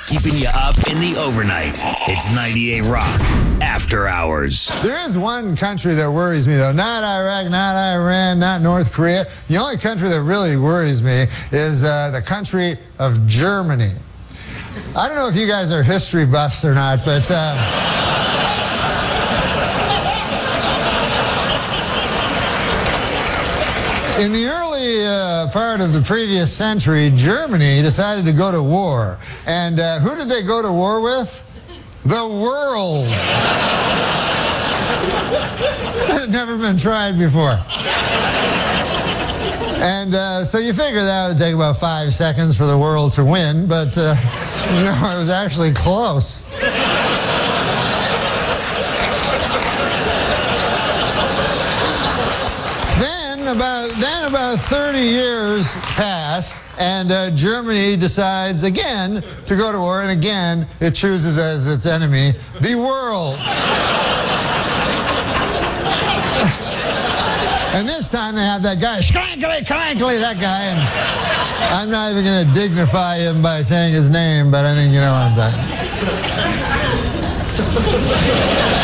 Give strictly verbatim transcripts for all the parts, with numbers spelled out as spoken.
keeping you up in the overnight. It's ninety-eight Rock After Hours. There is one country that worries me, though. Not Iraq, not Iran, not North Korea. The only country that really worries me is uh, the country of Germany. I don't know if you guys are history buffs or not, but... Uh, In the early uh, part of the previous century, Germany decided to go to war. And uh, who did they go to war with? The world. That had never been tried before. And uh, so you figure that would take about five seconds for the world to win, but uh, no, it was actually close. About, then about thirty years pass, and uh, Germany decides again to go to war, and again it chooses as its enemy the world. And this time they have that guy, Schrankly, Crankly, that guy, and I'm not even going to dignify him by saying his name, but I think you know what I'm talking.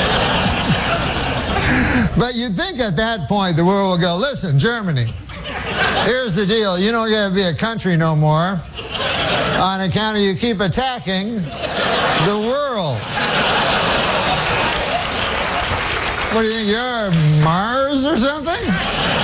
But you'd think at that point the world will go, listen, Germany, here's the deal. You don't get to be a country no more on account of you keep attacking the world. What do you think, you're Mars or something?